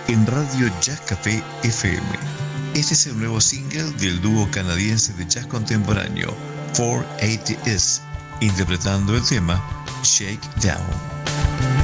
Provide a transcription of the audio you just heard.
en Radio Jazz Café FM. Este es el nuevo single del dúo canadiense de jazz contemporáneo 480s, interpretando el tema Shake Down.